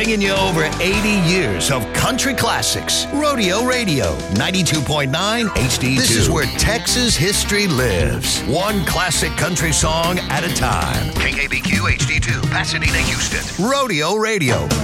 bringing you over 80 years of country classics. Rodeo Radio, 92.9 HD2. This is where Texas history lives. One classic country song at a time. KKBQ HD2, Pasadena, Houston. Rodeo Radio.